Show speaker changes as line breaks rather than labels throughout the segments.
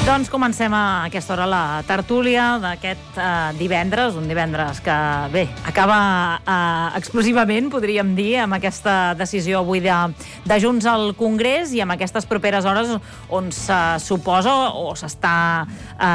Doncs comencem a aquesta hora la tertúlia d'aquest divendres, un divendres que, bé, acaba explosivament, podríem dir, amb aquesta decisió avui de Junts al Congrés i amb aquestes properes hores on se suposa o s'està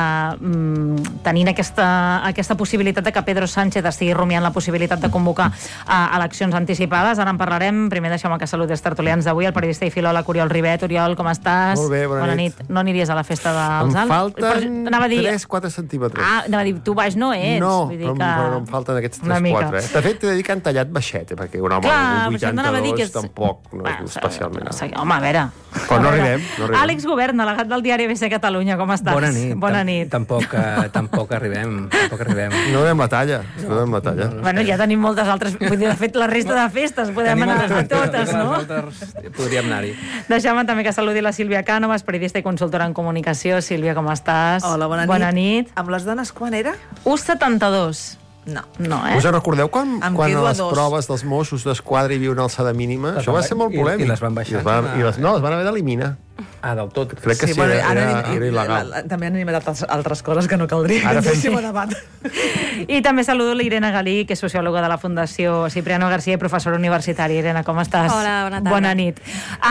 tenint aquesta possibilitat de que Pedro Sánchez estigui rumiant la possibilitat de convocar eleccions anticipades. Ara en parlarem. Primer deixem que saludi els tertulians d'avui, el periodista i filòleg Oriol Ribet. Oriol, com estàs?
Molt bé, bona nit.
No aniries a la festa de
Em falten 3-4 centímetres.
Anava a dir, tu baix no ets.
No,
vull dir
però em falten aquests 3-4. De fet, t'he de dir que han tallat baixet, perquè un home de 82 tampoc no és especialment.
Home, a veure...
Però no arribem.
Àlex Govern, delegat del diari ABC Catalunya, com estàs?
Bona nit. Tampoc arribem.
No donem la talla.
Bueno, ja tenim moltes altres... Vull dir, de fet, la resta de festes podem anar a totes, no?
Podríem anar-hi.
Deixem també que saludi la Sílvia Cànovas, periodista i consultora en comunicació. Sílvia, com estàs?
Hola, bona nit. Amb les dones, quan era?
U72. No,
Us en recordeu quan a les proves dels Mossos d'Esquadra hi havia una alçada mínima? Això va ser molt polèmic.
I les van baixar.
Les van haver d'eliminar.
Del tot.
Crec que sí, era il·legal.
També han animat altres coses que no caldria.
Ara fem
debat.
I també saludo l'Irene Galí, que és sociòloga de la Fundació Cipriano García i professora universitària. Irene, com estàs?
Hola, bona tarda.
Bona nit.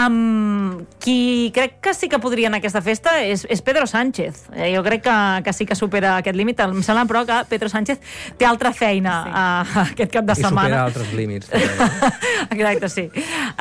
Qui crec que sí que podria anar a aquesta festa és Pedro Sánchez. Jo crec que sí que supera aquest límit. Em sembla, però, que Pedro Sánchez té altra feina aquest cap de setmana.
I supera altres límits.
Exacte, sí.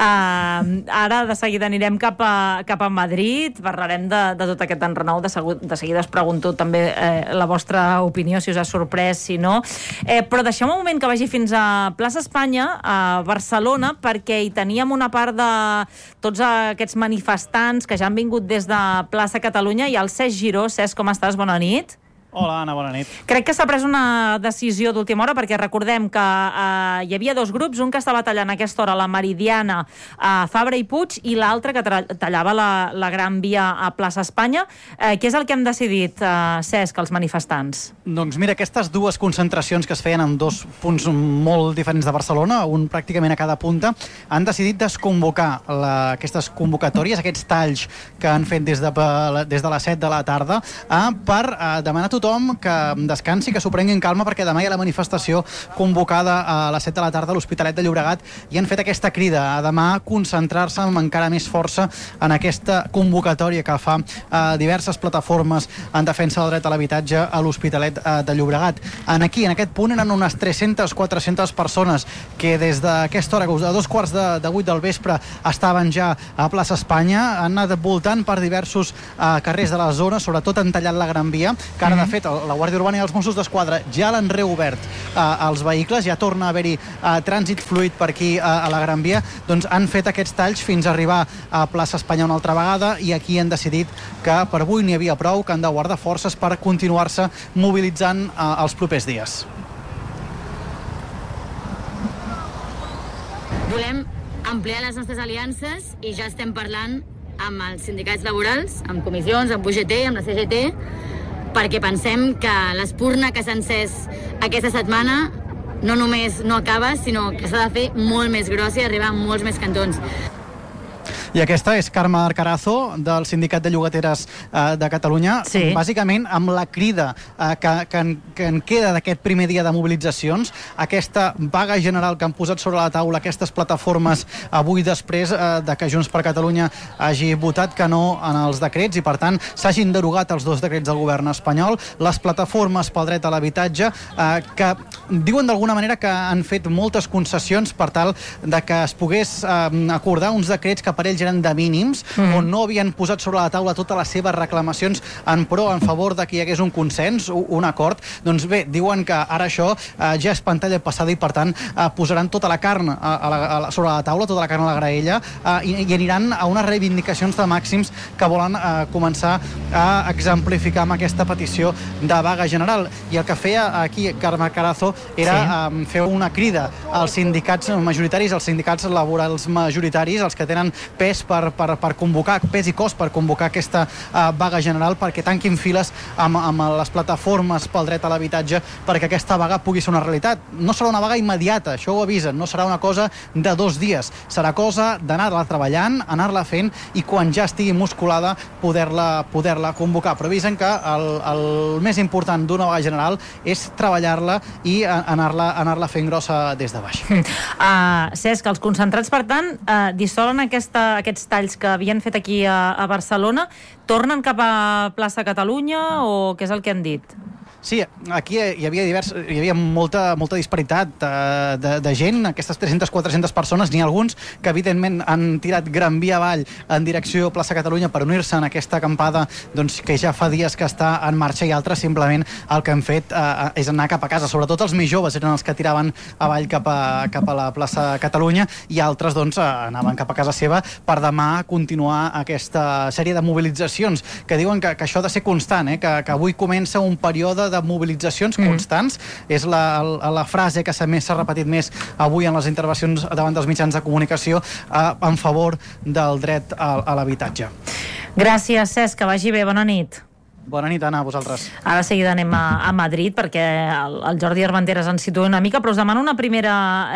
Ara, de seguida, anirem cap a Madrid, parlarem de tot aquest enrenou. De seguida us pregunto també la vostra opinió, si us ha sorprès, si no. Però deixem un moment que vagi fins a Plaça Espanya, a Barcelona, perquè hi teníem una part de tots aquests manifestants que ja han vingut des de Plaça Catalunya i el Cesc Giró. Cesc, com estàs? Bona nit.
Hola, Anna, bona nit.
Crec que s'ha pres una decisió d'última hora, perquè recordem que hi havia dos grups, un que estava tallant a aquesta hora la Meridiana a Fabra i Puig i l'altre que tallava la Gran Via a Plaça Espanya. Què és el que hem decidit, Cesc, els manifestants?
Doncs mira, aquestes dues concentracions que es feien en dos punts molt diferents de Barcelona, un pràcticament a cada punta, han decidit desconvocar aquestes convocatòries, aquests talls que han fet des de les 7 de la tarda, per demanar a tothom que descansi, que s'ho prenguin calma, perquè demà hi ha la manifestació convocada a les 7 de la tarda a l'Hospitalet de Llobregat i han fet aquesta crida a demà concentrar-se amb encara més força en aquesta convocatòria que fa diverses plataformes en defensa del dret a l'habitatge a l'Hospitalet de Llobregat. Aquí, en aquest punt, eren unes 300-400 persones que des d'aquesta hora, a 7:15 del vespre, estaven ja a Plaça Espanya, han anat voltant per diversos carrers de la zona, sobretot han tallat la Gran Via, que ara, de fet, la Guàrdia Urbana i els Mossos d'Esquadra ja l'han reobert als vehicles, ja torna a haver-hi trànsit fluid per aquí a la Gran Via. Doncs han fet aquests talls fins a arribar a Plaça Espanya una altra vegada i aquí han decidit que per avui n'hi havia prou, que han de guardar forces per continuar-se mobilitzant els propers dies.
Volem ampliar les nostres aliances i ja estem parlant amb els sindicats laborals, amb comissions, amb UGT, amb la CGT, perquè pensem que l'espurna que s'ha encès aquesta setmana no només no acaba, sinó que s'ha de fer molt més grossa i arribar a molts més cantons.
I aquesta és Carme Arcarazo, del Sindicat de Llogateres de Catalunya,
sí.
Bàsicament amb la crida que en queda d'aquest primer dia de mobilitzacions, aquesta vaga general que han posat sobre la taula aquestes plataformes avui després de que Junts per Catalunya hagi votat que no en els decrets i, per tant, s'hagin derogat els dos decrets del govern espanyol. Les plataformes pel dret a l'habitatge que diuen d'alguna manera que han fet moltes concessions per tal de que es pogués acordar uns decrets que per ells eren de mínims, on no havien posat sobre la taula totes les seves reclamacions en favor de que hi hagués un consens, un acord. Doncs bé, diuen que ara això ja és pantalla passada i, per tant, posaran tota la carn sobre la taula, tota la carn a la graella, i aniran a unes reivindicacions de màxims que volen començar a exemplificar amb aquesta petició de vaga general. I el que feia aquí Carme Carazo era fer una crida als sindicats majoritaris, als sindicats laborals majoritaris, els que tenen pes pes per convocar, pes i cost per convocar aquesta vaga general, perquè tanquin files amb les plataformes pel dret a l'habitatge, perquè aquesta vaga pugui ser una realitat. No serà una vaga immediata, això ho avisen, no serà una cosa de 2 dies, serà cosa d'anar-la treballant, anar-la fent i quan ja estigui musculada poder-la convocar. Però avisen que el més important d'una vaga general és treballar-la i anar-la fent grossa des de baix.
Cesc, els concentrats, per tant, dissolen aquests talls que havien fet aquí a Barcelona, tornen cap a plaça Catalunya o què és el que han dit?
Sí, aquí hi havia molta disparitat de gent, aquestes 300-400 persones, n'hi ha alguns que evidentment han tirat Gran Via avall en direcció a plaça Catalunya per unir-se en aquesta acampada que ja fa dies que està en marxa, i altres simplement el que han fet és anar cap a casa. Sobretot els més joves eren els que tiraven avall cap a la plaça Catalunya, i altres anaven cap a casa seva per demà continuar aquesta sèrie de mobilitzacions que diuen que això ha de ser constant, que avui comença un període de mobilitzacions constants. És la frase que s'ha repetit més avui en les intervencions davant dels mitjans de comunicació en favor del dret a l'habitatge.
Gràcies, Cesc, que vagi bé, bona nit.
Bona nit, Anna, a vosaltres.
Ara de seguida anem a Madrid, perquè el Jordi Armenteres ens situa una mica, però us demano una primera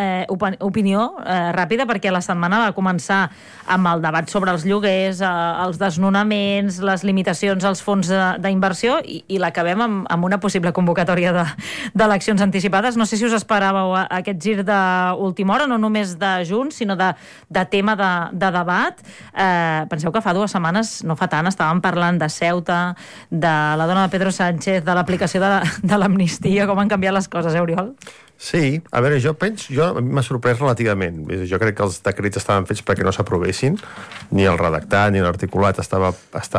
opinió ràpida, perquè la setmana va començar amb el debat sobre els lloguers, els desnonaments, les limitacions als fons d'inversió, i l'acabem amb una possible convocatòria d'eleccions anticipades. No sé si us esperàveu aquest gir d'última hora, no només de Junts, sinó de tema de debat. Penseu que fa 2 setmanes, no fa tant, estàvem parlant de Ceuta, de la dona de Pedro Sánchez, de l'aplicació de l'amnistia, com han canviat les coses, Oriol?
Sí, a veure, a mi m'ha sorprès relativament. Jo crec que els decrets estaven fets perquè no s'aprovessin, ni el redactat ni l'articulat estava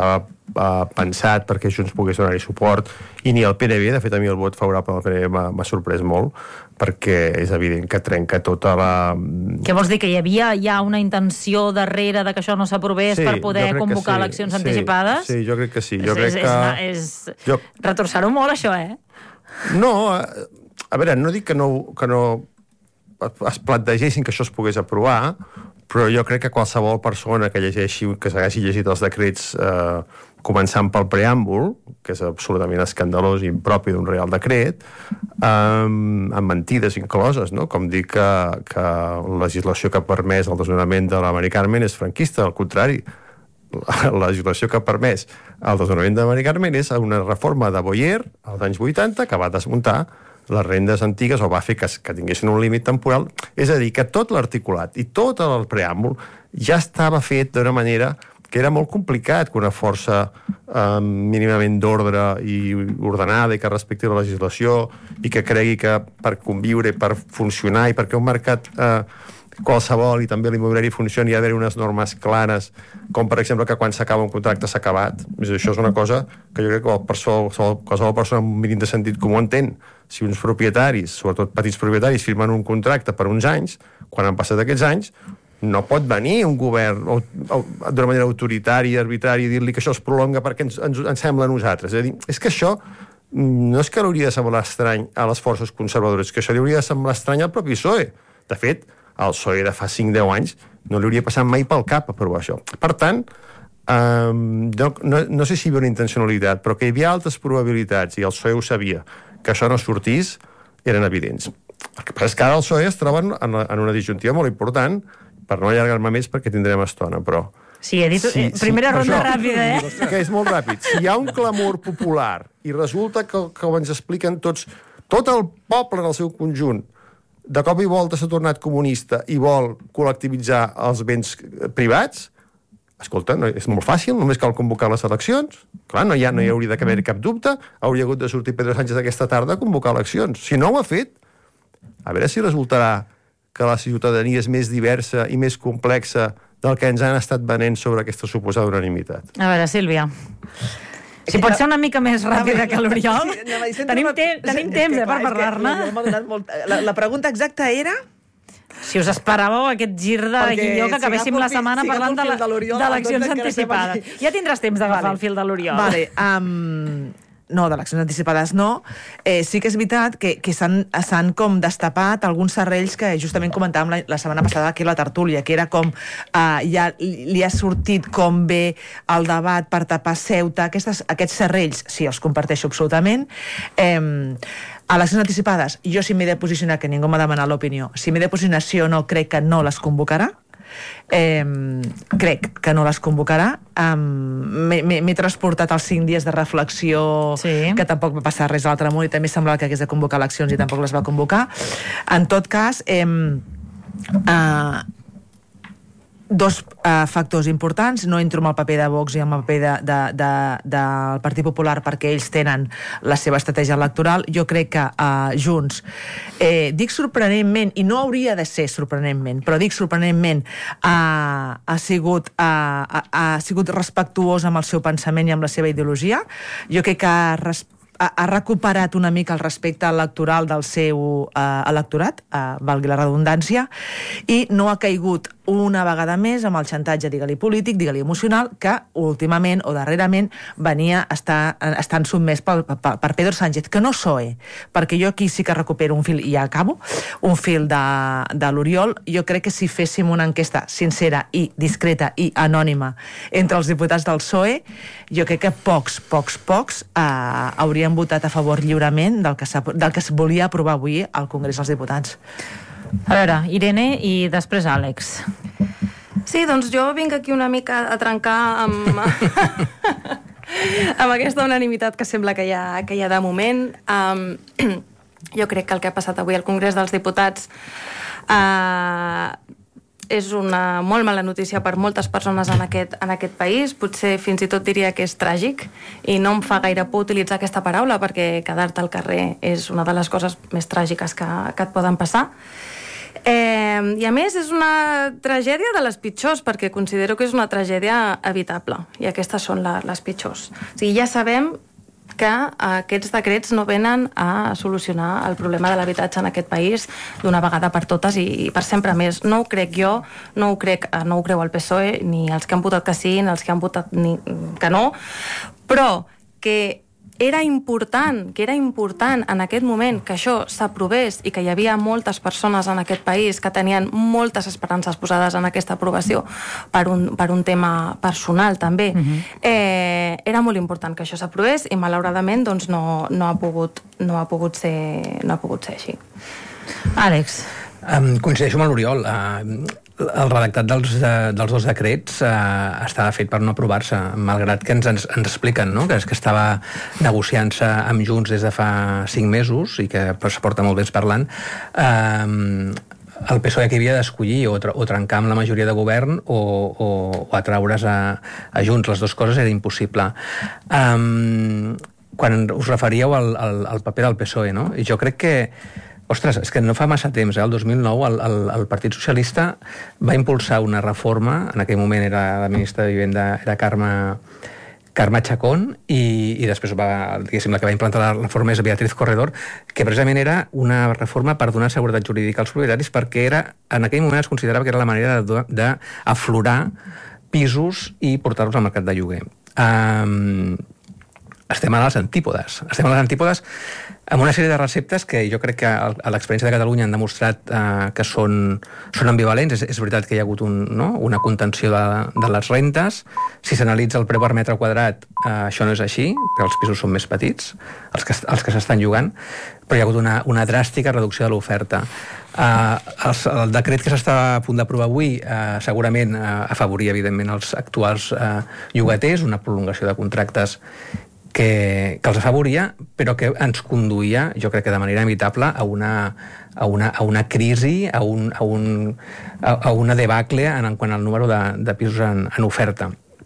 pensat perquè Junts pogués donar-hi suport, i ni el PNB. De fet, a mi el vot favorable al PNB m'ha sorprès molt, perquè és evident que trenca tota la...
Què vols dir, que hi havia ja una intenció darrere de que això no s'aprovés per poder convocar eleccions anticipades?
Sí, jo crec que sí.
Retorçar-ho molt, això,
No, a veure, no dic que no es plantegessin que això es pogués aprovar, però jo crec que qualsevol persona que s'hagi llegit els decrets començant pel preàmbul, que és absolutament escandalós i impropi d'un Real Decret, amb mentides incloses, no? Com dir que la legislació que ha permès el desnonament de la Mari Carmen és franquista, al contrari. La legislació que ha permès el desnonament de Mari Carmen és una reforma de Boyer als anys 80 que va desmuntar les rendes antigues o va fer que tinguessin un límit temporal. És a dir, que tot l'articulat i tot el preàmbul ja estava fet d'una manera que era molt complicat que una força mínimament d'ordre i ordenada i que respecti la legislació i que cregui que per conviure, per funcionar i perquè un mercat qualsevol i també l'immobiliari funcioni, hi ha d'haver unes normes clares, com per exemple que quan s'acaba un contracte s'ha acabat. Això és una cosa que jo crec que qualsevol persona amb un mínim de sentit comú entén. Si uns propietaris, sobretot petits propietaris, firmen un contracte per uns anys, quan han passat aquests anys, no pot venir un govern d'una manera autoritària, arbitrària, i dir-li que això es prolonga perquè ens sembla a nosaltres. És a dir, és que això no és que hauria de semblar estrany a les forces conservadores, que això li hauria de semblar estrany al propi PSOE. De fet, al PSOE de fa 5-10 anys no li hauria passat mai pel cap aprovar això. Per tant, no sé si hi havia una intencionalitat, però que hi havia altres probabilitats, i el PSOE ho sabia, que això no sortís, eren evidents. El que passa és que ara el PSOE es troba en una disjuntiva molt important, per no allargar-me més perquè tindrem estona, però...
Sí, he dit... Primera ronda ràpida,
Que és molt ràpid. Si hi ha un clamor popular i resulta que ens expliquen tots, tot el poble en el seu conjunt, de cop i volta s'ha tornat comunista i vol col·lectivitzar els béns privats, escolta, és molt fàcil, només cal convocar les eleccions. Clar, no hi hauria d'haver cap dubte, hauria hagut de sortir Pedro Sánchez aquesta tarda a convocar eleccions. Si no ho ha fet, a veure si resultarà que la ciutadania és més diversa i més complexa del que ens han estat venent sobre aquesta suposada unanimitat.
A veure, Sílvia... Si pot ser una mica més ràpida que l'Oriol, tenim temps per parlar-ne.
La pregunta exacta era...
Si us esperàveu aquest gir de guió que acabéssim la setmana parlant d'eleccions anticipades. Ja tindràs temps d'agafar el fil de l'Oriol.
Vale, no, d'eleccions anticipades no, sí que és veritat que s'han com destapat alguns serrells que justament comentàvem la setmana passada aquí a la tertúlia, que era com ja li ha sortit com bé el debat per tapar Ceuta, aquests serrells, sí, els comparteixo absolutament. Eleccions anticipades, jo si m'he de posicionar, que ningú m'ha demanat l'opinió, si m'he de posicionar sí o no, crec que no les convocarà. Crec que no les convocarà. M'he transportat els 5 dies de reflexió, que tampoc va passar res a l'altre món i també semblava que hagués de convocar eleccions i tampoc les va convocar. En tot cas, dos factors importants. No entro en el paper de Vox i en el paper del Partit Popular perquè ells tenen la seva estratègia electoral. Jo crec que Junts, dic sorprenentment, i no hauria de ser sorprenentment, però dic sorprenentment, ha sigut respectuós amb el seu pensament i amb la seva ideologia. Jo crec que ha recuperat una mica el respecte electoral del seu electorat, valgui la redundància, i no ha caigut una vegada més amb el xantatge, digue-li polític, digue-li emocional, que últimament o darrerament venia estant sotmès per Pedro Sánchez, que no PSOE, perquè jo aquí sí que recupero un fil, i ja acabo, un fil de l'Oriol. Jo crec que si féssim una enquesta sincera i discreta i anònima entre els diputats del PSOE, jo crec que pocs haurien votat a favor lliurement del que es volia aprovar avui al Congrés dels Diputats.
A veure, Irene i després Àlex.
Sí, doncs jo vinc aquí una mica a trencar amb aquesta unanimitat que sembla que hi ha de moment. Jo crec que el que ha passat avui al Congrés dels Diputats és una molt mala notícia per moltes persones en aquest país. Potser fins i tot diria que és tràgic i no em fa gaire por utilitzar aquesta paraula perquè quedar-te al carrer és una de les coses més tràgiques que et poden passar. I a més és una tragèdia de les pitjors, perquè considero que és una tragèdia evitable i aquestes són les pitjors. O sigui, ja sabem que aquests decrets no venen a solucionar el problema de l'habitatge en aquest país d'una vegada per totes i per sempre més. No ho crec jo, no ho creu el PSOE, ni els que han votat que sí, ni els que han votat que no, però que era important en aquest moment que això s'aprovés i que hi havia moltes persones en aquest país que tenien moltes esperances posades en aquesta aprovació per un tema personal també. Era molt important que això s'aprovés i malauradament doncs, no ha pogut ser així.
Àlex.
Coincideixo amb l'Oriol. El redactat dels dos decrets estava fet per no aprovar-se, malgrat que ens expliquen, no? que estava negociant-se amb Junts des de fa 5 mesos i que es porta molt bé parlant. El PSOE que havia d'escollir o trencar amb la majoria de govern o atraure's a Junts. Les dues coses era impossible. Quan us referíeu al paper del PSOE, no? I jo crec que ostres, és que no fa massa temps, el 2009 el Partit Socialista va impulsar una reforma, en aquell moment era la ministra de Vivenda, era Carme Chacón, i després la que va implantar la reforma és Beatriz Corredor, que precisament era una reforma per donar seguretat jurídica als propietaris, perquè en aquell moment es considerava que era la manera d'aflorar pisos i portar-los al mercat de lloguer. Estem a les antípodes amb una sèrie de receptes que jo crec que a l'experiència de Catalunya han demostrat que són ambivalents. És veritat que hi ha hagut una contenció de les rentes. Si s'analitza el preu per metre quadrat, això no és així, perquè els pisos són més petits, els que s'estan llogant, però hi ha hagut una dràstica reducció de l'oferta. El decret que s'està a punt d'aprovar avui segurament afavoria, evidentment, els actuals llogaters, una prolongació de contractes que els afavoria, però que ens conduïa, jo crec que de manera inevitable, a una crisi, a una debacle en quant al número de pisos en oferta.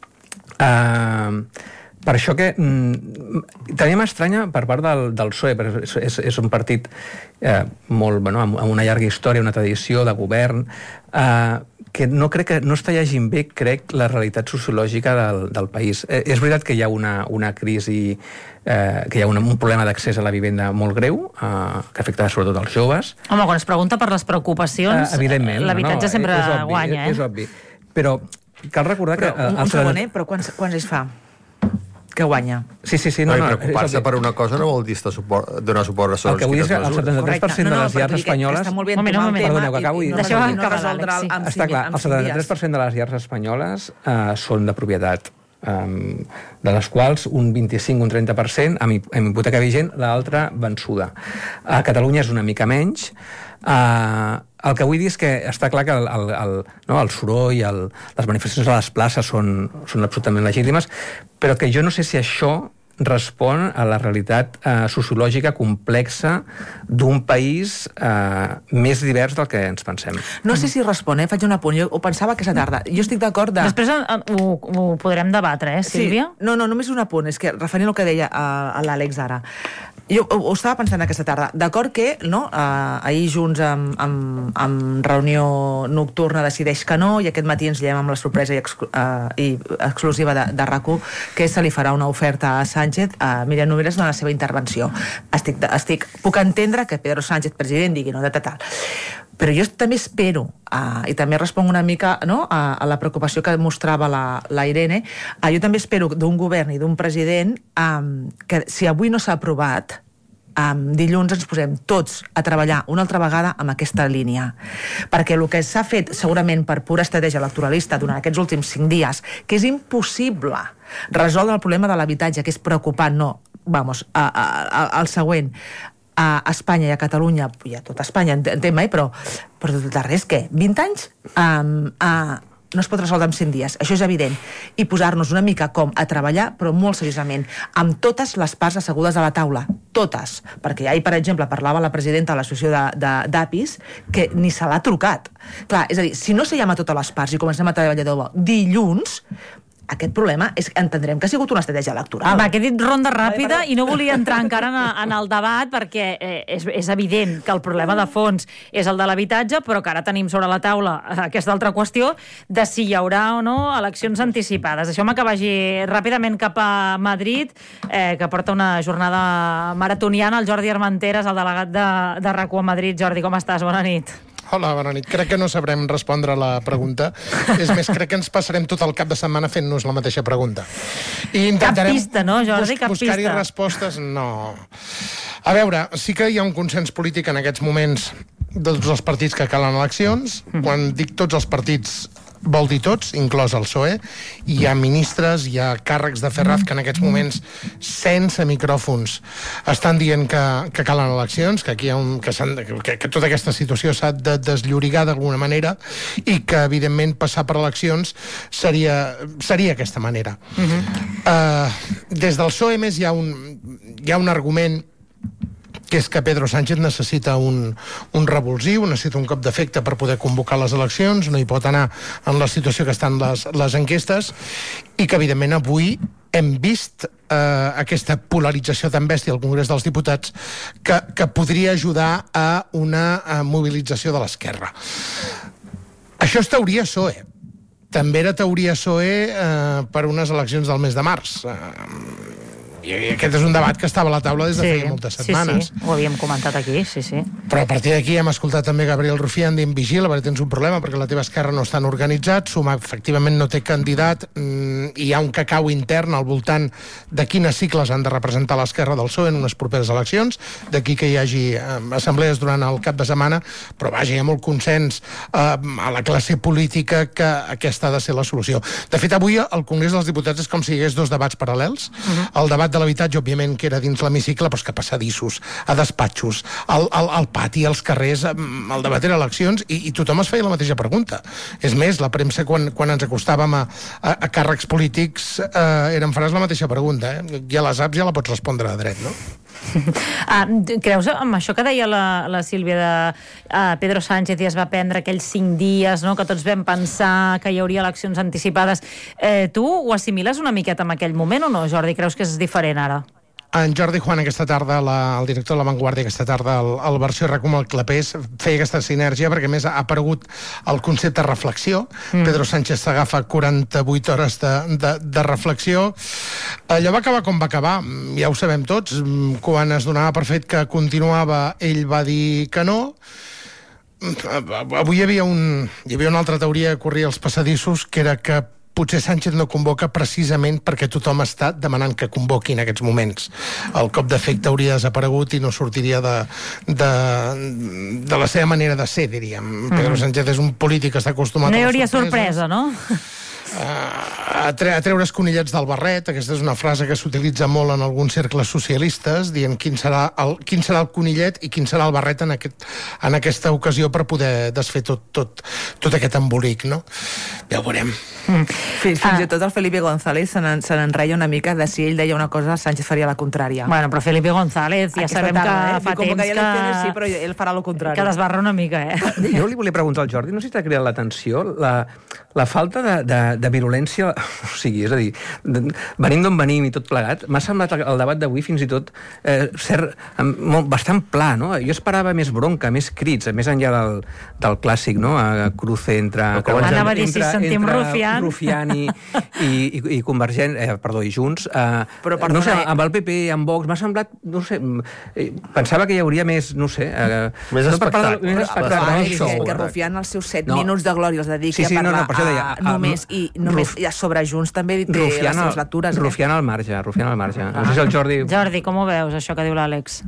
Per això que també m'estranya per part del PSOE, perquè és un partit amb una llarga història, una tradició de govern, que no està llegint bé, crec, la realitat sociològica del país. És veritat que hi ha una crisi, que hi ha un problema d'accés a la vivenda molt greu, que afecta sobretot els joves.
Home, quan es pregunta per les preocupacions, l'habitatge sempre guanya.
És obvi. Però cal recordar que...
Un segon, però quants anys fa? que guanya.
Sí.
No, i preocupar-se per una cosa no vol dir donar suport a
el que vull és que el 73% de les llars espanyoles...
Perdoneu,
que acabo.
Deixeu acabar l'Àlex.
Està clar, el 73% de les llars espanyoles són de propietat, de les quals un 25, un 30% amb hipoteca vigent, l'altra vençuda. A Catalunya és una mica menys. El que vull dir és que està clar que el soroll, les manifestacions a les places són absolutament legítimes, però que jo no sé si això respon a la realitat sociològica complexa d'un país més divers del que ens pensem.
No sé si respon, faig un apunt. Jo ho pensava aquesta tarda. Jo estic d'acord de...
Després ho podrem debatre, Sílvia?
Sí. No, només un apunt. És que referint al que deia l'Àlex ara. Jo ho estava pensant aquesta tarda. D'acord que ahir Junts amb reunió nocturna decideix que no, i aquest matí ens llevem amb la sorpresa i exclusiva de RAC1 que se li farà una oferta a Sánchez. Míriam Nogueras en la seva intervenció. Puc entendre que Pedro Sánchez, president, digui no de tal. Però jo també espero, i també responc una mica a la preocupació que mostrava la Irene, jo també espero d'un govern i d'un president que si avui no s'ha aprovat, dilluns ens posem tots a treballar una altra vegada amb aquesta línia. Perquè el que s'ha fet segurament per pura estratègia electoralista durant aquests últims 5 dies, que és impossible resoldre el problema de l'habitatge, que és preocupant, el següent, a Espanya i a Catalunya, i a tota Espanya, entenc mai, però tot el rest, què? 20 anys? No es pot resoldre en 100 dies, això és evident. I posar-nos una mica com a treballar, però molt seriosament, amb totes les parts assegudes a la taula, totes. Perquè ahir, per exemple, parlava la presidenta de l'associació d'APIs, que ni se l'ha trucat. Clar, és a dir, si no seiem a totes les parts i comencem a treballar dilluns, aquest problema entendrem que ha sigut una estratègia electoral.
Home, que he dit ronda ràpida i no volia entrar encara en el debat perquè és evident que el problema de fons és el de l'habitatge, però que ara tenim sobre la taula aquesta altra qüestió de si hi haurà o no eleccions anticipades. Deixeu-me que vagi ràpidament cap a Madrid, que porta una jornada maratoniana, el Jordi Armenteres, el delegat de RAC1 a Madrid. Jordi, com estàs? Bona nit.
Hola, bona nit. Crec que no sabrem respondre a la pregunta. És més, crec que ens passarem tot el cap de setmana fent-nos la mateixa pregunta. I intentarem
cap pista, no, Jordi? Cap pista.
Buscar-hi respostes, no. A veure, sí que hi ha un consens polític en aquests moments de tots els partits que calen eleccions. Quan dic tots els partits, vol dir tots, inclòs el PSOE. Hi ha ministres, hi ha càrrecs de Ferraz que en aquests moments, sense micròfons, estan dient que calen eleccions, que aquí hi ha que tota aquesta situació s'ha de desllorigar d'alguna manera i que, evidentment, passar per eleccions seria aquesta manera. Des del PSOE, més, hi ha un argument que és que Pedro Sánchez necessita un revulsiu, necessita un cop d'efecte per poder convocar les eleccions, no hi pot anar en la situació que estan les enquestes, i que, evidentment, avui hem vist aquesta polarització tan bèstia al Congrés dels Diputats que podria ajudar a una mobilització de l'esquerra. Això és teoria PSOE. També era teoria PSOE per unes eleccions del mes de març. I aquest és un debat que estava a la taula des de feia moltes setmanes.
Sí, ho havíem comentat aquí, sí.
Però a partir d'aquí hem escoltat també Gabriel Rufián dient vigila, perquè tens un problema, perquè la teva esquerra no estan organitzats, Sumar efectivament no té candidat, hi ha un cacau intern al voltant de quines cicles han de representar l'esquerra del PSOE en unes properes eleccions, d'aquí que hi hagi assemblees durant el cap de setmana, però vaja, hi ha molt consens a la classe política que aquesta ha de ser la solució. De fet, avui al Congrés dels Diputats és com si hi hagués dos debats paral·lels. El debat de l'habitatge, òbviament, que era dins l'hemicicle, però és que passadissos, a despatxos, al pati, als carrers, el debat era eleccions, i tothom es feia la mateixa pregunta. És més, la premsa, quan ens acostàvem a càrrecs polítics, em faràs la mateixa pregunta, ja la saps, ja la pots respondre de dret, no?
Creus, amb això que deia la Sílvia de Pedro Sánchez i es va prendre aquells 5 dies, no?, que tots vam pensar que hi hauria eleccions anticipades, tu ho assimiles una miqueta en aquell moment o no, Jordi? Creus que és diferent ara?
En Jordi Juan aquesta tarda, el director de La Vanguardia aquesta tarda, el versió RAC1 al Clapés, feia aquesta sinergia perquè, a més, ha aparegut el concepte reflexió. Pedro Sánchez s'agafa 48 hores de reflexió. Allò va acabar com va acabar, ja ho sabem tots. Quan es donava per fet que continuava, ell va dir que no. Avui hi havia una altra teoria que corria als passadissos, que era que potser Sánchez no convoca precisament perquè tothom està demanant que convoqui en aquests moments. El cop d'efecte hauria desaparegut i no sortiria de la seva manera de ser, diríem. Pedro Sánchez és un polític que està acostumat
no hi
a
hauria
les sorpreses.
sorpresa, no?
A treure's conillets del barret. Aquesta és una frase que s'utilitza molt en alguns cercles socialistes, dient quin serà el conillet i quin serà el barret en aquesta ocasió per poder desfer tot aquest embolic, no? Ja ho veurem.
Fins i tot el Felipe González se n'enreia una mica de si ell deia una cosa, Sánchez faria la contrària.
Bueno, però Felipe González ja sabem que fa temps que...
Sí, però ell farà el contrari.
Que desbarra una mica,
Jo li volia preguntar al Jordi, no sé si t'ha cridat l'atenció, la falta de virulència, o sigui, és a dir, venim d'on venim i tot plegat, m'ha semblat el debat d'avui fins i tot bastant pla, no? Jo esperava més bronca, més crits, més enllà del clàssic, no? A cruce entre...
Anava a dir si sentim
Rufián i Convergent, i Junts,
però,
no sé, amb el PP, amb Vox, m'ha semblat, no sé, pensava que hi hauria més, no sé...
Més espectacle.
Que Rufián els seus 7 minuts de glòria els dediqui a parlar només sobre Junts també té les seves lectures.
Rufián al marge. No sé si el Jordi...
Jordi, com ho veus, això que diu l'Àlex?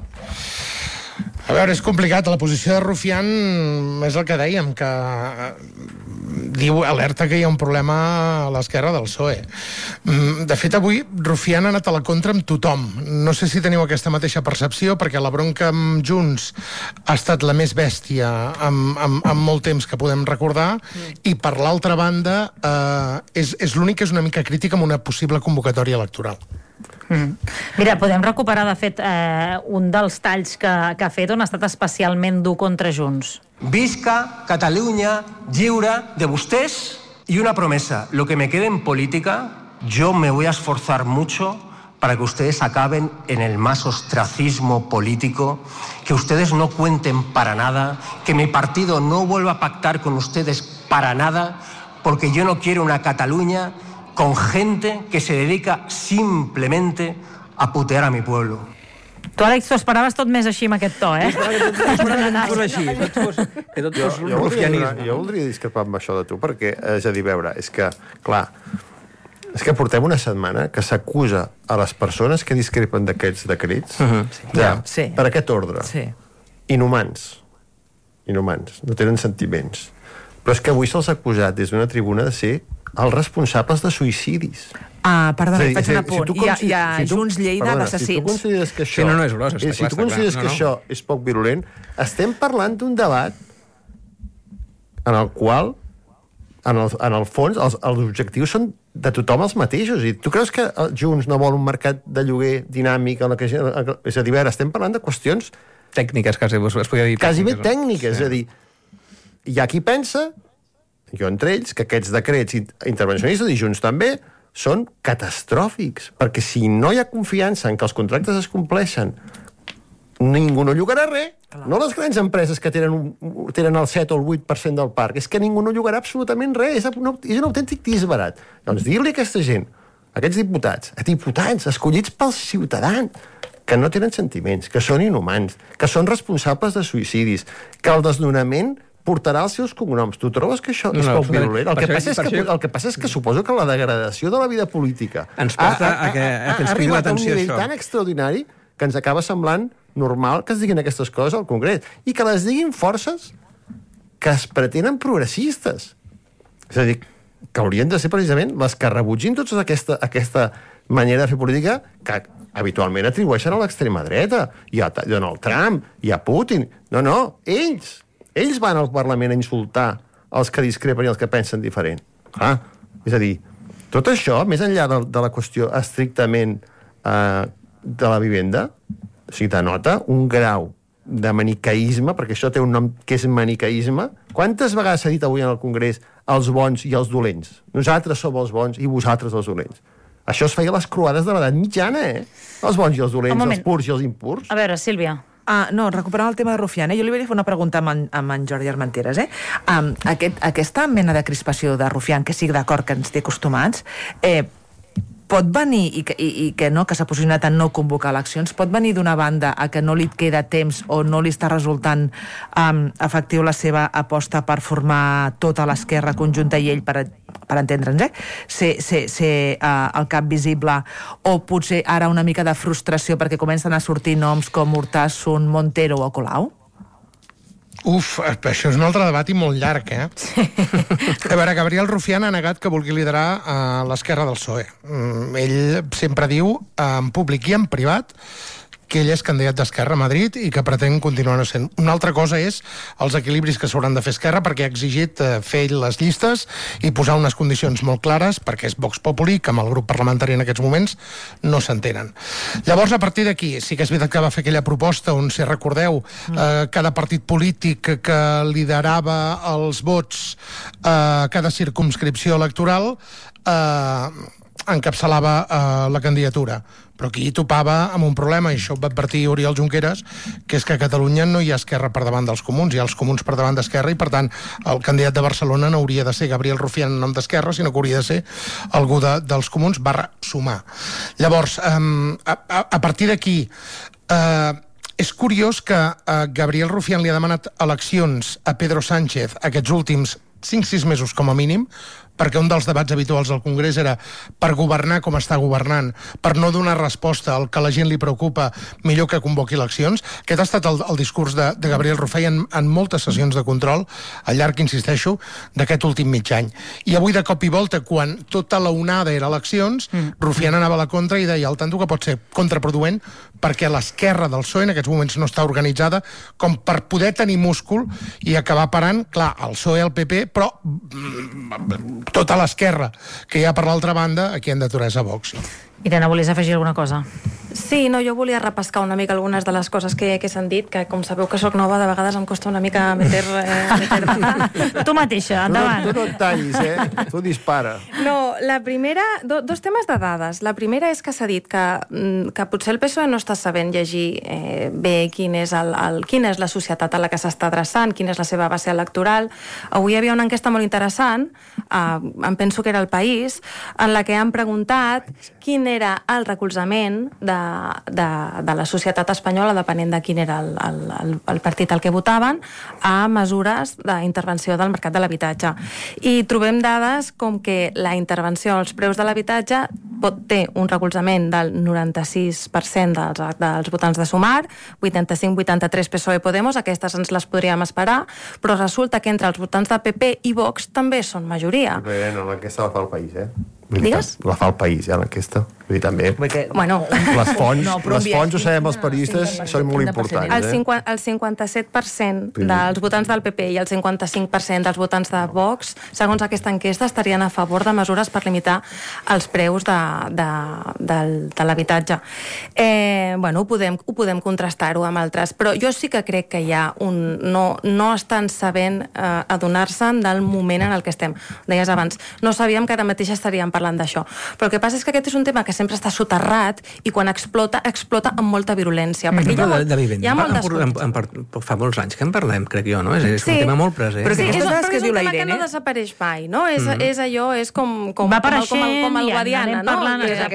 A veure, és complicat. La posició de Rufián és el que dèiem, que alerta que hi ha un problema a l'esquerra del PSOE. De fet, avui Rufián ha anat a la contra amb tothom. No sé si teniu aquesta mateixa percepció, perquè la bronca amb Junts ha estat la més bèstia amb molt temps que podem recordar, i per l'altra banda és l'únic que és una mica crític amb una possible convocatòria electoral.
Mira, podem recuperar, de fet, un dels talls que ha fet on ha estat especialment dur contra Junts.
Visca Catalunya lliure de vostès, y una promesa, lo que me quede en política, yo me voy a esforzar mucho para que ustedes acaben en el más ostracismo político, que ustedes no cuenten para nada, que mi partido no vuelva a pactar con ustedes para nada, porque yo no quiero una Cataluña con gente que se dedica simplemente a putear a mi pueblo.
Tu, Àlex, t'ho esperaves tot més així amb aquest to,
Jo
voldria discrepar amb això de tu, perquè, és a dir, veure, és que portem una setmana que s'acusa a les persones que discrepen d'aquests decrets per aquest ordre. Inhumans, no tenen sentiments. Però és que avui se'ls ha acusat des d'una tribuna de ser els responsables de suïcidis.
Perdona, faig un apunt. Hi ha Junts Lleida d'assassins.
Si tu consideres que això és poc virulent, estem parlant d'un debat en el qual, en el fons, els objectius són de tothom els mateixos. I tu creus que Junts no vol un mercat de lloguer dinàmic? És a dir, estem parlant de qüestions
tècniques, quasi
bé tècniques. És a dir, hi ha qui pensa, jo entre ells, que aquests decrets intervencionistes i Junts també són catastròfics, perquè si no hi ha confiança en que els contractes es compleixen, ningú no llogarà res. No les grans empreses que tenen el 7 o el 8% del parc, és que ningú no llogarà absolutament res, és un autèntic disbarat. Doncs dir-li a aquesta gent, a aquests diputats escollits pels ciutadans, que no tenen sentiments, que són inhumans, que són responsables de suïcidis, que el desnonament portarà els seus cognoms. Tu trobes que això és poc virulent? El que passa és que suposo que la degradació de la vida política
ens porta a que ens cridi l'atenció
a un nivell tan extraordinari que ens acaba semblant normal que es diguin aquestes coses al Congrés i que les diguin forces que es pretenen progressistes. És a dir, que haurien de ser precisament les que rebutgin tota aquesta manera de fer política que habitualment atribueixen a l'extrema dreta i a Donald Trump i a Putin. No, ells van al Parlament a insultar els que discrepen i els que pensen diferent. És a dir, tot això, més enllà de la qüestió estrictament de la vivenda, o sigui, denota un grau de manicaïsme, perquè això té un nom que és manicaïsme. Quantes vegades s'ha dit avui en el Congrés els bons i els dolents? Nosaltres som els bons i vosaltres els dolents. Això es feia a les croades de l'edat mitjana, Els bons i els dolents, els purs i els impurs.
A veure, Sílvia.
No, recuperant el tema de Rufián, jo li volia fer una pregunta amb en Jordi Armenteres. Aquesta mena de crispació de Rufián, que sigui d'acord que ens té acostumats, pot venir, i que s'ha posicionat en no convocar eleccions, pot venir d'una banda a que no li queda temps o no li està resultant efectiu la seva aposta per formar tota l'esquerra conjunta i ell, per entendre'ns, ser el cap visible, o potser ara una mica de frustració perquè comencen a sortir noms com Urtasun, Montero o Colau?
Això és un altre debat i molt llarg, Sí. A veure, Gabriel Rufián ha negat que vulgui liderar l'esquerra del PSOE. Ell sempre diu, en públic i en privat, que ell és candidat d'Esquerra a Madrid i que pretén continuar sent. Una altra cosa és els equilibris que s'hauran de fer Esquerra, perquè ha exigit fer les llistes i posar unes condicions molt clares, perquè és Vox Populi, que amb el grup parlamentari en aquests moments no s'entenen. Llavors, a partir d'aquí, sí que és veritat que va fer aquella proposta on, si recordeu, cada partit polític que liderava els vots a cada circumscripció electoral encapçalava la candidatura. Però aquí topava amb un problema, i això ho va advertir Oriol Junqueras, que és que a Catalunya no hi ha Esquerra per davant dels comuns, hi ha els comuns per davant d'Esquerra, i per tant el candidat de Barcelona no hauria de ser Gabriel Rufián en nom d'Esquerra, sinó que hauria de ser algú dels comuns /sumar. Llavors, a partir d'aquí, és curiós que Gabriel Rufián li ha demanat eleccions a Pedro Sánchez aquests últims 5-6 mesos com a mínim, perquè un dels debats habituals al Congrés era per governar com està governant, per no donar resposta al que a la gent li preocupa, millor que convoqui eleccions. Aquest ha estat el discurs de Gabriel Rufián en moltes sessions de control, al llarg, insisteixo, d'aquest últim mig any. I avui, de cop i volta, quan tota la onada era eleccions, Rufián anava a la contra i deia, al tanto que pot ser contraproduent, perquè l'esquerra del PSOE en aquests moments no està organitzada com per poder tenir múscul i acabar parant, clar, el PSOE, el PP, però tota l'esquerra que hi ha per l'altra banda, aquí han d'aturar a Vox.
Irene, volies afegir alguna cosa?
Sí, no, jo volia repescar una mica algunes de les coses que s'han dit, que com sabeu que sóc nova, de vegades em costa una mica meter
Tu mateixa, endavant.
Tu no et tallis, Tu dispara.
No, la primera... Dos temes de dades. La primera és que s'ha dit que potser el PSOE no està sabent llegir bé quina és la societat a la que s'està adreçant, quina és la seva base electoral. Avui hi havia una enquesta molt interessant, em penso que era El País, en la que han preguntat quin era el recolzament de la societat espanyola, depenent de quin era el partit al que votaven, a mesures d'intervenció del mercat de l'habitatge. I trobem dades com que la intervenció als preus de l'habitatge té un recolzament del 96% dels votants de Sumar, 85-83 PSOE Podemos, aquestes ens les podríem esperar, però resulta que entre els votants de PP i Vox també són majoria.
No, l'enquesta la fa El País,
Digues?
La fa El País, l'enquesta. Vull dir, també.
Bueno,
les fonts, ho sabem, els periodistes, són molt importants.
El 57% dels votants del PP i el 55% dels votants de Vox, segons aquesta enquesta, estarien a favor de mesures per limitar els preus de l'habitatge. Ho podem contrastar-ho amb altres, però jo sí que crec que hi ha no estan sabent adonar-se'n del moment en el que estem. Deies abans, no sabíem que ara mateix estaríem parlant d'això, però el que passa és que aquest és un tema que sempre està soterrat i quan explota amb molta virulència. Perquè hi ha molt
fa molts anys que en parlem, crec jo, no? És un tema molt present.
Però és un tema que no desapareix mai, no? És allò, és com el Guadiana, no?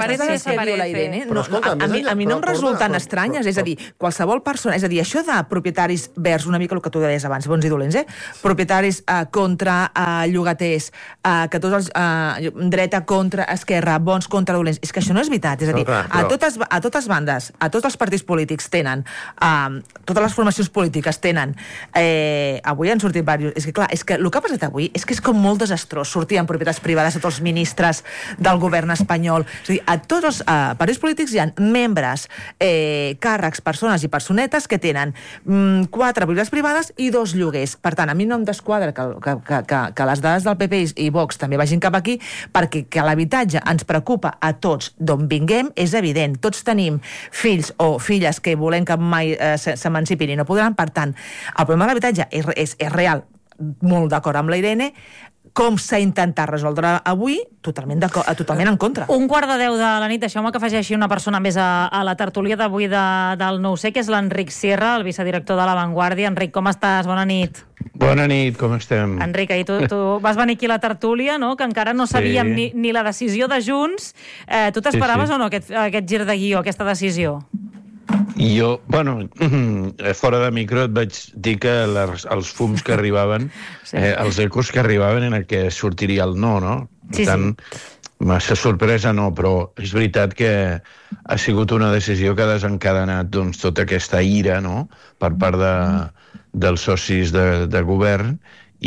A mi no em resulten estranyes, és a dir, qualsevol persona, és a dir, això de propietaris vers una mica el que tu deies abans, bons i dolents, propietaris contra llogaters, que tots els dreta contra esquerra, bons contra dolents, és que això no és veritat, és a dir, a totes bandes, a tots els partits polítics tenen, totes les formacions polítiques tenen, avui han sortit diversos, és que clar, és que el que ha passat avui és que és com molt desastrós, sortien propietats privades a tots els ministres del govern espanyol, és a dir, a tots els partits polítics hi ha membres, càrrecs, persones i personetes que tenen 4 propietats privades i 2 lloguers. Per tant, a mi no em desquadra que les dades del PP i Vox també vagin cap aquí, perquè que l'habitatge ens preocupa a tots d'on vinguem, és evident. Tots tenim fills o filles que volem que mai s'emancipin i no podran. Per tant, el problema de l'habitatge és real molt d'acord amb la Irene. Com s'ha intentat resoldre avui, totalment en contra.
9:15 de la nit, deixeu-me que afegeixi una persona més a la tertúlia d'avui del 9C, que és l'Enric Sierra, el vicedirector de La Vanguardia. Enric, com estàs? Bona nit.
Bona nit, com estem?
Enric, ahir tu vas venir aquí a la tertúlia, no?, que encara no sabíem ni la decisió de Junts. Tu t'esperaves o no aquest gir de guió, aquesta decisió?
Jo, fora de micro et vaig dir que els fums que arribaven, els ecos que arribaven en el que sortiria el no? Per tant, massa sorpresa no, però és veritat que ha sigut una decisió que ha desencadenat tota aquesta ira, no?, per part dels socis de govern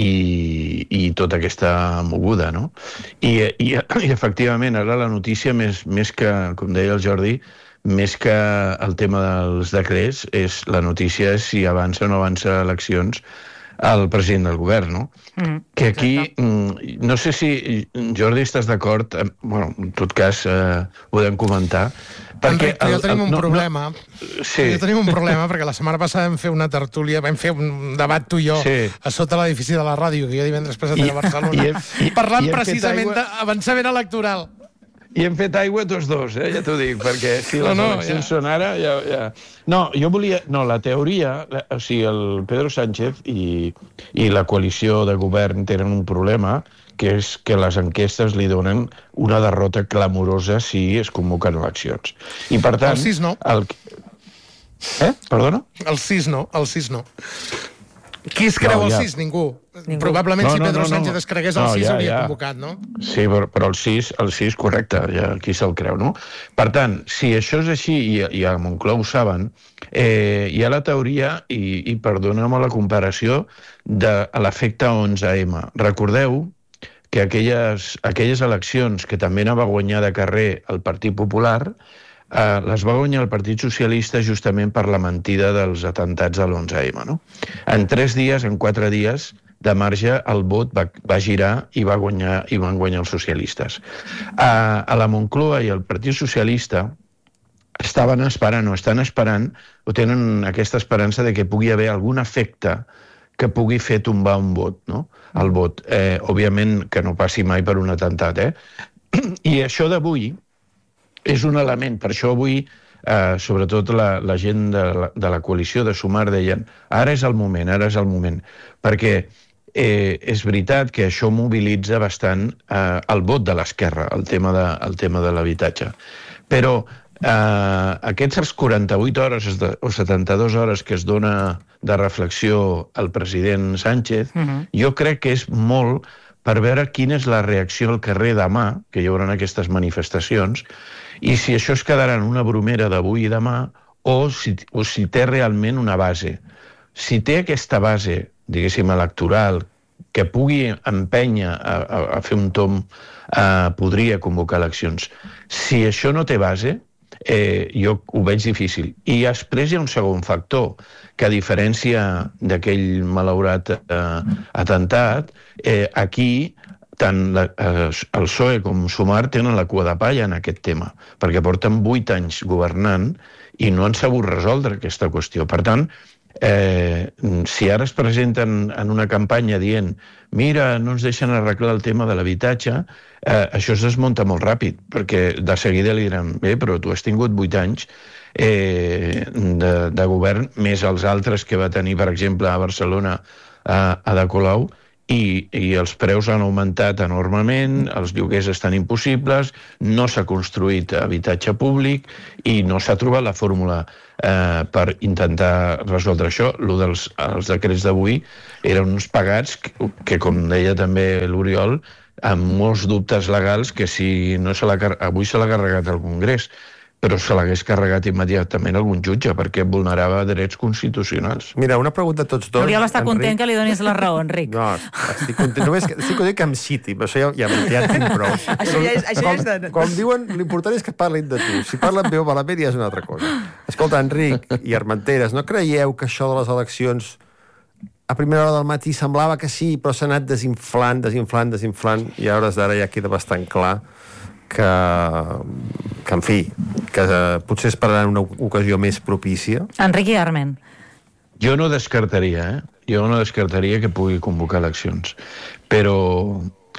i tota aquesta moguda, no? I efectivament, ara la notícia, més que, com deia el Jordi, més que el tema dels decrets, la notícia és si avança o no avança eleccions el president del govern, no? Que aquí, no sé si, Jordi, estàs d'acord, en tot cas, ho podem comentar,
perquè jo tenim un problema. Jo tenim un problema, perquè la setmana passada vam fer una tertúlia, vam fer un debat tu i jo a sota l'edifici de la ràdio, que jo divendres passat a Barcelona, parlant precisament d'avançament electoral.
I hem fet aigua tots dos, ja t'ho dic, perquè si les eleccions són ara, ja... No, jo volia... No, la teoria... O sigui, el Pedro Sánchez i la coalició de govern tenen un problema, que és que les enquestes li donen una derrota clamorosa si es convoquen eleccions. I, per tant...
El 6 no.
Perdona?
El 6 no. Qui es creu el 6? Ningú. Probablement si Pedro Sánchez es cregués el 6 hauria convocat, no?
Sí, però el 6, correcte, ja qui se'l creu, no? Per tant, si això és així, i a Moncloa ho saben, hi ha la teoria, i perdoneu-me la comparació, de l'efecte 11M. Recordeu que aquelles eleccions que també anava a guanyar de carrer el Partit Popular, les va guanyar el Partit Socialista justament per la mentida dels atentats de l'11M, no? En 3 dies, en 4 dies de marge, el vot va girar i van guanyar els socialistes. A la Moncloa i el Partit Socialista estan esperant, o tenen aquesta esperança de que pugui haver algun efecte que pugui fer tombar un vot, no? El vot. Òbviament que no passi mai per un atemptat, I això d'avui és un element, per això avui, sobretot la gent de la coalició de Sumar deien ara és el moment, perquè és veritat que això mobilitza bastant el vot de l'esquerra, el tema de l'habitatge. Però aquestes 48 hores o 72 hores que es dona de reflexió al president Sánchez, jo crec que és molt per veure quina és la reacció al carrer demà, que hi haurà aquestes manifestacions, i si això es quedarà en una bromera d'avui i demà, o si té realment una base. Si té aquesta base, diguéssim, electoral, que pugui empènyer a fer un tomb, podria convocar eleccions. Si això no té base, jo ho veig difícil. I després hi ha un segon factor, que a diferència d'aquell malaurat atemptat, aquí tant el PSOE com Sumar tenen la cua de palla en aquest tema, perquè porten 8 anys governant i no han sabut resoldre aquesta qüestió. Per tant, si ara es presenten en una campanya dient mira, no ens deixen arreglar el tema de l'habitatge, això es desmunta molt ràpid, perquè de seguida li diran bé, però tu has tingut 8 anys de govern, més els altres que va tenir, per exemple, a Barcelona, a Ada Colau, i els preus han augmentat enormement, els lloguers estan impossibles, no s'ha construït habitatge públic i no s'ha trobat la fórmula per intentar resoldre això. Els decrets d'avui eren uns pagats que, com deia també l'Oriol, amb molts dubtes legals que si no avui se l'ha carregat al Congrés, però se l'hagués carregat immediatament algun jutge, perquè vulnerava drets constitucionals.
Mira, una pregunta a tots dos.
L'Oriol està content que li donis la raó, Enric.
No, estic content. Només estic content que em citi, però això ja tinc prou.
Això ja és de...
Com diuen, l'important és que parlin de tu. Si parlen bé o malament ja és una altra cosa. Escolta, Enric i Armenteres, no creieu que això de les eleccions a primera hora del matí semblava que sí, però s'ha anat desinflant, i a hores d'ara ja queda bastant clar que en fi, que potser esperaran una ocasió més propícia?
Enric i Armen.
Jo no descartaria, jo no descartaria que pugui convocar eleccions. Però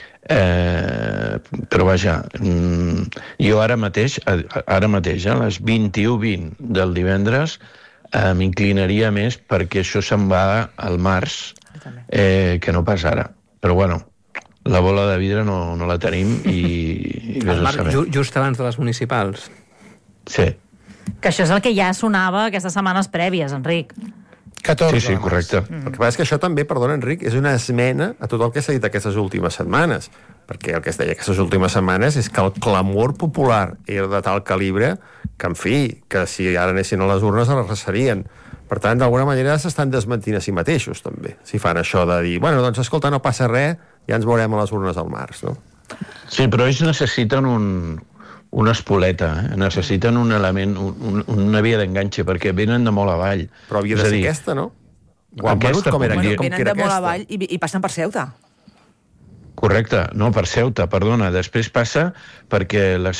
vaja, jo ara mateix, a les 21:20 del divendres, m'inclinaria més perquè això se'n va al març que no pas ara. Però bueno, la bola de vidre no la tenim i
just abans de les municipals.
Sí.
Que això és el que ja sonava aquestes setmanes prèvies, Enric.
14
sí, correcte.
El que passa és que això també, perdona, Enric, és una esmena a tot el que s'ha dit aquestes últimes setmanes, perquè el que es deia aquestes últimes setmanes és que el clamor popular era de tal calibre que, en fi, que si ara anessin a les urnes arrasarien. Per tant, d'alguna manera s'estan desmentint a si mateixos, també, si fan això de dir, bueno, doncs, escolta, no passa res, ja ens veurem a les urnes al març, no?
Sí, però ells necessiten una espoleta, necessiten un element, una via d'enganxe, perquè venen de molt avall.
Però havia de ser aquesta, no? Ho han venut com era,
Bueno,
com
venen
que era
de molt
aquesta.
avall i passen per Ceuta.
Correcte, no, per Ceuta, perdona. Després passa perquè la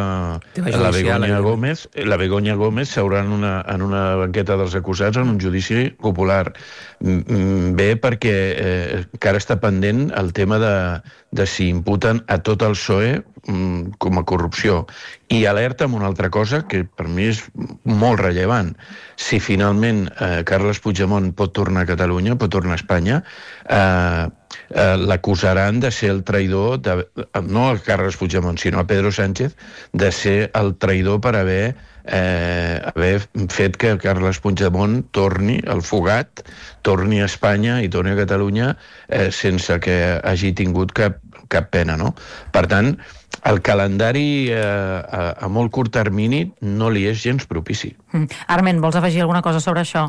Begoña Gómez seurà en una banqueta dels acusats en un judici popular. Bé, perquè encara està pendent el tema de si imputen a tot el PSOE com a corrupció. I alerta amb una altra cosa que per mi és molt rellevant. Si finalment Carles Puigdemont pot tornar a Catalunya, pot tornar a Espanya, l'acusaran de ser el traïdor, no a Carles Puigdemont, sinó a Pedro Sánchez, de ser el traïdor per haver fet que Carles Puigdemont torni, el fugat, torni a Espanya i torni a Catalunya sense que hagi tingut cap pena, no? Per tant, el calendari a molt curt termini no li és gens propici.
Armen, vols afegir alguna cosa sobre això?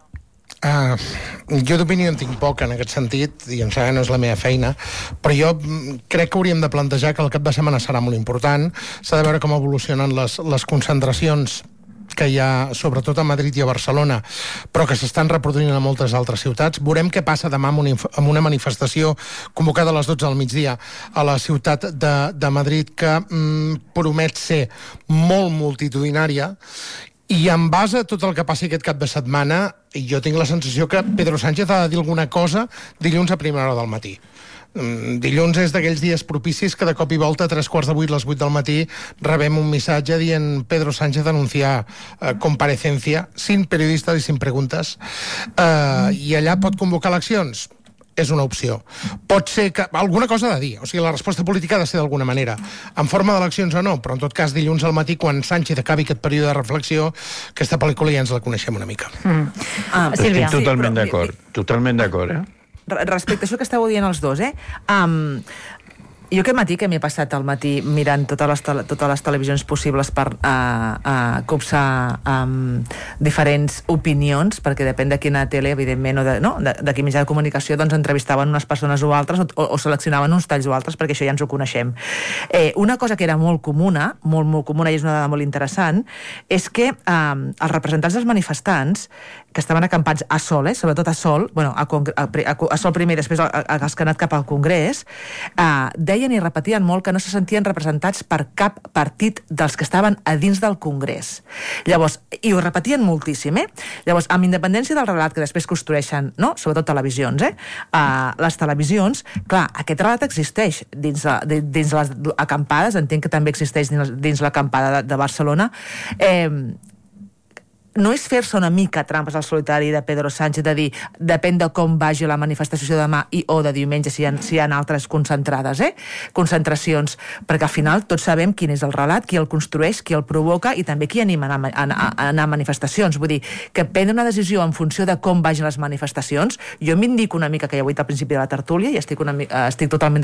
Jo d'opinió en tinc poc en aquest sentit, i em sembla que no és la meva feina, però jo crec que hauríem de plantejar que el cap de setmana serà molt important. S'ha de veure com evolucionen les concentracions que hi ha, sobretot a Madrid i a Barcelona, però que s'estan reproduint a moltes altres ciutats. Veurem què passa demà amb una manifestació convocada a les 12 del migdia a la ciutat de Madrid, que promet ser molt multitudinària. I en base a tot el que passi aquest cap de setmana, jo tinc la sensació que Pedro Sánchez ha de dir alguna cosa dilluns a primera hora del matí. Dilluns és d'aquells dies propicis que de cop i volta a 7:45, les 8 del matí, rebem un missatge dient Pedro Sánchez anunciar comparecencia, sin periodistas i sin preguntes, i allà pot convocar eleccions. És una opció. Pot ser que alguna cosa ha de dir, o sigui, la resposta política ha de ser d'alguna manera, en forma d'eleccions o no, però en tot cas dilluns al matí, quan Sánchez acabi aquest període de reflexió, aquesta pel·lícula ja ens la coneixem una mica.
Sílvia.
Estic totalment d'acord,
Respecte a això que esteu dient els dos, jo aquest matí, que m'he passat al matí mirant totes les televisions possibles per copsar diferents opinions, perquè depèn de quina tele, evidentment, o de quin mitjà de comunicació, doncs entrevistaven unes persones o altres, o seleccionaven uns talls o altres, perquè això ja ens ho coneixem. Una cosa que era molt comuna, molt comuna, i és una dada molt interessant, és que els representants dels manifestants, que estaven acampats a Sol, sobretot a Sol, a Sol primer, després els que han anat cap al Congrés, deien i repetien molt que no se sentien representats per cap partit dels que estaven a dins del Congrés. Llavors, i ho repetien moltíssim, Llavors, amb independència del relat que després construeixen, no? Sobretot televisions, les televisions, clar, aquest relat existeix dins les acampades, entenc que també existeix dins l'acampada de Barcelona. No és fer-se una mica trampes al solitari de Pedro Sánchez de dir, depèn de com vagi la manifestació de demà o de diumenge, si hi ha altres concentrades, concentracions, perquè al final tots sabem quin és el relat, qui el construeix, qui el provoca i també qui anima a anar a manifestacions. Vull dir, que prendre una decisió en funció de com vagin les manifestacions, jo m'indico una mica, que ja ho he dit al principi de la tertúlia, i estic totalment